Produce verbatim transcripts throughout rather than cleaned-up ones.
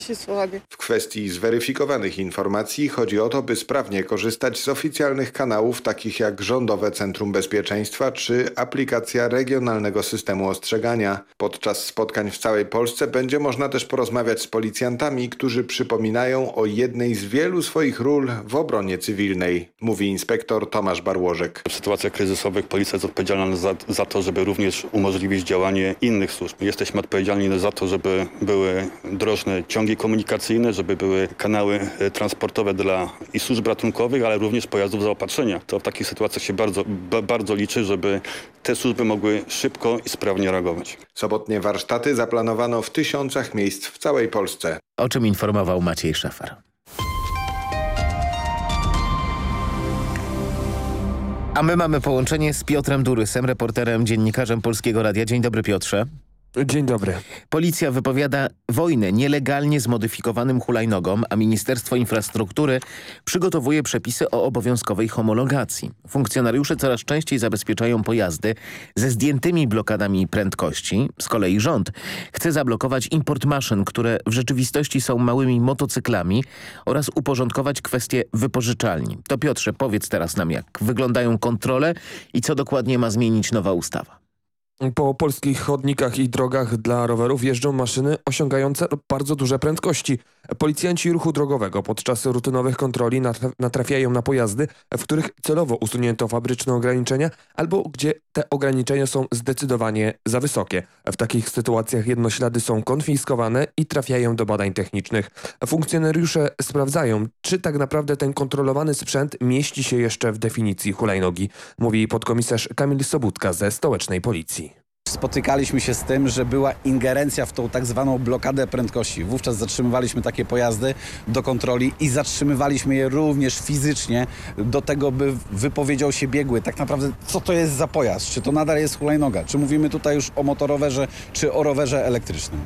W kwestii zweryfikowanych informacji chodzi o to, by sprawnie korzystać z oficjalnych kanałów takich jak Rządowe Centrum Bezpieczeństwa czy aplikacja Regionalnego Systemu Ostrzegania. Podczas spotkań w całej Polsce będzie można też porozmawiać z policjantami, którzy przypominają o jednej z wielu swoich ról w obronie cywilnej, mówi inspektor Tomasz Barłożek. W sytuacjach kryzysowych policja jest odpowiedzialna za, za to, żeby również umożliwić działanie innych służb. Jesteśmy odpowiedzialni za to, żeby były drożne ciągi komunikacyjne, żeby były kanały transportowe dla i służb ratunkowych, ale również pojazdów zaopatrzenia. To w takich sytuacjach się bardzo, b- bardzo liczy, żeby te służby mogły szybko i sprawnie reagować. Sobotnie warsztaty zaplanowano w tysiącach miejsc w całej Polsce. O czym informował Maciej Szefer. A my mamy połączenie z Piotrem Durysem, reporterem, dziennikarzem Polskiego Radia. Dzień dobry, Piotrze. Dzień dobry. Policja wypowiada wojnę nielegalnie zmodyfikowanym hulajnogom, a Ministerstwo Infrastruktury przygotowuje przepisy o obowiązkowej homologacji. Funkcjonariusze coraz częściej zabezpieczają pojazdy ze zdjętymi blokadami prędkości. Z kolei rząd chce zablokować import maszyn, które w rzeczywistości są małymi motocyklami, oraz uporządkować kwestie wypożyczalni. To Piotrze, powiedz teraz nam, jak wyglądają kontrole i co dokładnie ma zmienić nowa ustawa. Po polskich chodnikach i drogach dla rowerów jeżdżą maszyny osiągające bardzo duże prędkości. Policjanci ruchu drogowego podczas rutynowych kontroli natrafiają na pojazdy, w których celowo usunięto fabryczne ograniczenia albo gdzie te ograniczenia są zdecydowanie za wysokie. W takich sytuacjach jednoślady są konfiskowane i trafiają do badań technicznych. Funkcjonariusze sprawdzają, czy tak naprawdę ten kontrolowany sprzęt mieści się jeszcze w definicji hulajnogi, mówi podkomisarz Kamil Sobudka ze stołecznej policji. Spotykaliśmy się z tym, że była ingerencja w tą tak zwaną blokadę prędkości. Wówczas zatrzymywaliśmy takie pojazdy do kontroli i zatrzymywaliśmy je również fizycznie do tego, by wypowiedział się biegły tak naprawdę, co to jest za pojazd, czy to nadal jest hulajnoga, czy mówimy tutaj już o motorowerze, czy o rowerze elektrycznym.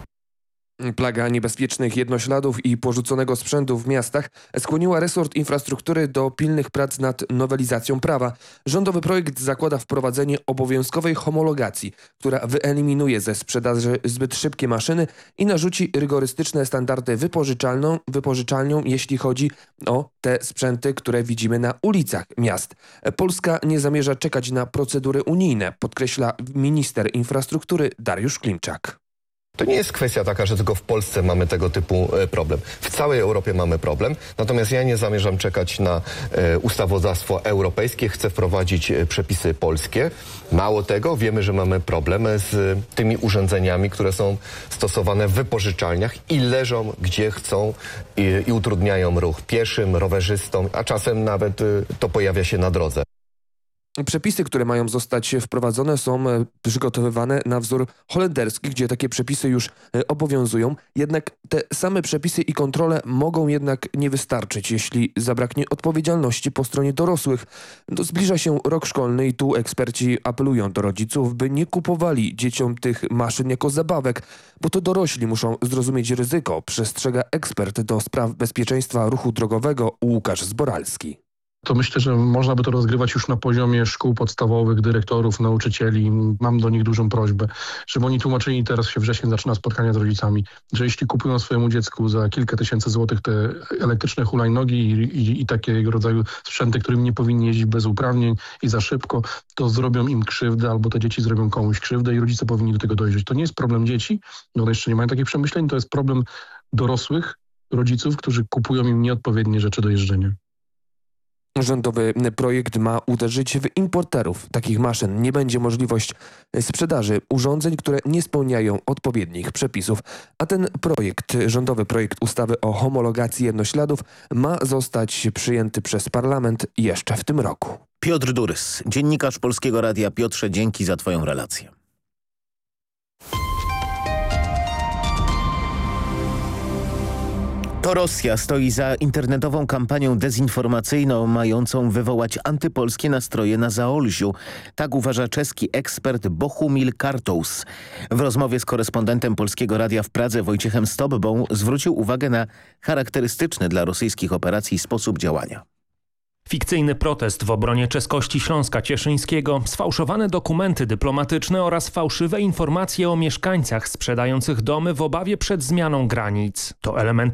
Plaga niebezpiecznych jednośladów i porzuconego sprzętu w miastach skłoniła resort infrastruktury do pilnych prac nad nowelizacją prawa. Rządowy projekt zakłada wprowadzenie obowiązkowej homologacji, która wyeliminuje ze sprzedaży zbyt szybkie maszyny i narzuci rygorystyczne standardy wypożyczalną, wypożyczalnią, jeśli chodzi o te sprzęty, które widzimy na ulicach miast. Polska nie zamierza czekać na procedury unijne, podkreśla minister infrastruktury Dariusz Klimczak. To nie jest kwestia taka, że tylko w Polsce mamy tego typu problem. W całej Europie mamy problem, natomiast ja nie zamierzam czekać na e, ustawodawstwo europejskie. Chcę wprowadzić przepisy polskie. Mało tego, wiemy, że mamy problemy z tymi urządzeniami, które są stosowane w wypożyczalniach i leżą gdzie chcą i, i utrudniają ruch pieszym, rowerzystom, a czasem nawet e, to pojawia się na drodze. Przepisy, które mają zostać wprowadzone, są przygotowywane na wzór holenderski, gdzie takie przepisy już obowiązują. Jednak te same przepisy i kontrole mogą jednak nie wystarczyć, jeśli zabraknie odpowiedzialności po stronie dorosłych. Zbliża się rok szkolny i tu eksperci apelują do rodziców, by nie kupowali dzieciom tych maszyn jako zabawek, bo to dorośli muszą zrozumieć ryzyko, przestrzega ekspert do spraw bezpieczeństwa ruchu drogowego Łukasz Zboralski. To myślę, że można by to rozgrywać już na poziomie szkół podstawowych, dyrektorów, nauczycieli. Mam do nich dużą prośbę, żeby oni tłumaczyli, teraz się wrześniu zaczyna spotkania z rodzicami, że jeśli kupują swojemu dziecku za kilka tysięcy złotych te elektryczne hulajnogi i, i, i takiego rodzaju sprzęty, którym nie powinni jeździć bez uprawnień i za szybko, to zrobią im krzywdę albo te dzieci zrobią komuś krzywdę i rodzice powinni do tego dojrzeć. To nie jest problem dzieci, no one jeszcze nie mają takich przemyśleń, to jest problem dorosłych, rodziców, którzy kupują im nieodpowiednie rzeczy do jeżdżenia. Rządowy projekt ma uderzyć w importerów takich maszyn. Nie będzie możliwość sprzedaży urządzeń, które nie spełniają odpowiednich przepisów. A ten projekt, rządowy projekt ustawy o homologacji jednośladów ma zostać przyjęty przez parlament jeszcze w tym roku. Piotr Durys, dziennikarz Polskiego Radia. Piotrze, dzięki za twoją relację. To Rosja stoi za internetową kampanią dezinformacyjną mającą wywołać antypolskie nastroje na Zaolziu. Tak uważa czeski ekspert Bohumil Kartous. W rozmowie z korespondentem Polskiego Radia w Pradze Wojciechem Stobbą zwrócił uwagę na charakterystyczny dla rosyjskich operacji sposób działania. Fikcyjny protest w obronie czeskości Śląska Cieszyńskiego, sfałszowane dokumenty dyplomatyczne oraz fałszywe informacje o mieszkańcach sprzedających domy w obawie przed zmianą granic. To elementy